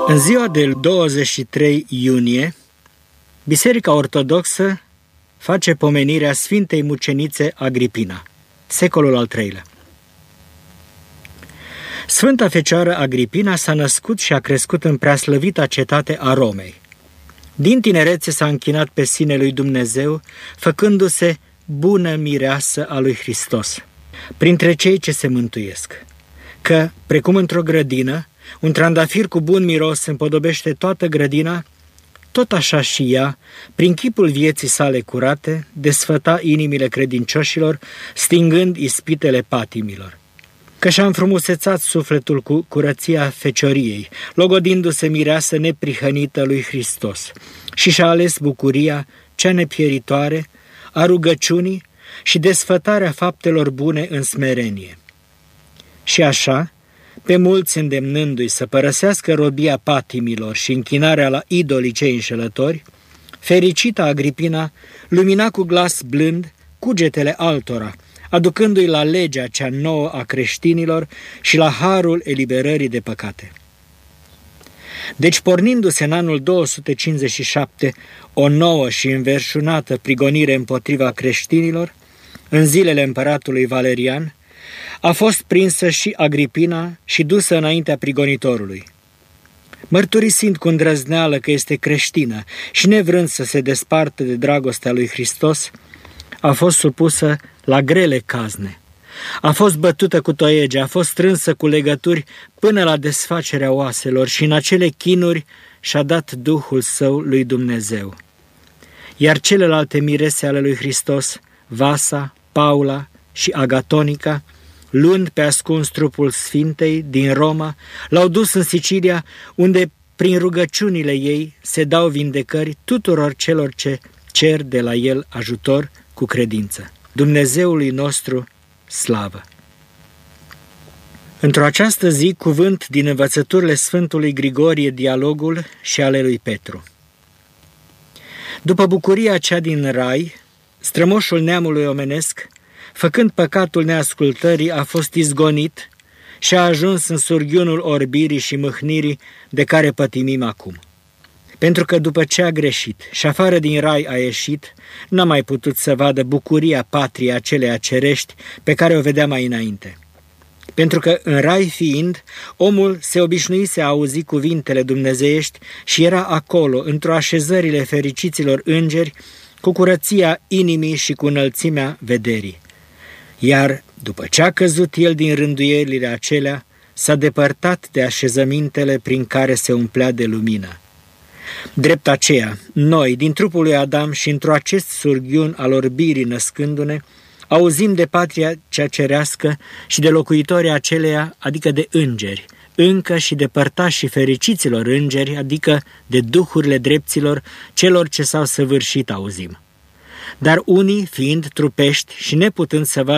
În ziua de 23 iunie, Biserica Ortodoxă face pomenirea Sfintei Mucenițe Agripina, secolul al III-lea. Sfânta Fecioară Agripina s-a născut și a crescut în preaslăvita cetate a Romei. Din tinerețe s-a închinat pe sine lui Dumnezeu, făcându-se bună mireasă a lui Hristos, printre cei ce se mântuiesc. Că, precum într-o grădină, un trandafir cu bun miros împodobește toată grădina, tot așa și ea, prin chipul vieții sale curate, desfăta inimile credincioșilor, stingând ispitele patimilor. Că și-a înfrumusețat sufletul cu curăția fecioriei, logodindu-se mireasă neprihănită lui Hristos, și și-a ales bucuria cea nepieritoare a rugăciunii și desfătarea faptelor bune în smerenie. Și așa, pe mulți îndemnându-i să părăsească robia patimilor și închinarea la idolii cei înșelători, fericita Agripina lumina cu glas blând cugetele altora, aducându-i la legea cea nouă a creștinilor și la harul eliberării de păcate. Deci, pornindu-se în anul 257 o nouă și înverșunată prigonire împotriva creștinilor, în zilele împăratului Valerian, a fost prinsă și Agripina și dusă înaintea prigonitorului. Mărturisind cu îndrăzneală că este creștină și nevrând să se despartă de dragostea lui Hristos, a fost supusă la grele cazne. A fost bătută cu toiege, a fost strânsă cu legături până la desfacerea oaselor și în acele chinuri și-a dat Duhul Său lui Dumnezeu. Iar celelalte mirese ale lui Hristos, Vasa, Paula și Agatonica, luând pe ascuns trupul Sfintei din Roma, l-au dus în Sicilia, unde prin rugăciunile ei se dau vindecări tuturor celor ce cer de la el ajutor cu credință. Dumnezeului nostru, slavă! Într-o această zi, cuvânt din învățăturile Sfântului Grigorie Dialogul și ale lui Petru. După bucuria cea din rai, strămoșul neamului omenesc, făcând păcatul neascultării, a fost izgonit și a ajuns în surghiunul orbirii și mâhnirii de care pătimim acum. Pentru că după ce a greșit și afară din rai a ieșit, n-a mai putut să vadă bucuria patriei aceleia cerești pe care o vedea mai înainte. Pentru că în rai fiind, omul se obișnuise a auzi cuvintele dumnezeiești și era acolo, într-o așezările fericiților îngeri, cu curăția inimii și cu înălțimea vederii. Iar după ce a căzut el din rânduielile acelea, s-a depărtat de așezămintele prin care se umplea de lumină. Drept aceea, noi, din trupul lui Adam și într-o acest surghiun al orbirii născându-ne, auzim de patria cea cerească și de locuitorii aceleia, adică de îngeri, încă și de părtașii fericiților îngeri, adică de duhurile drepților celor ce s-au săvârșit auzim. Dar unii, fiind trupești și neputând să vadă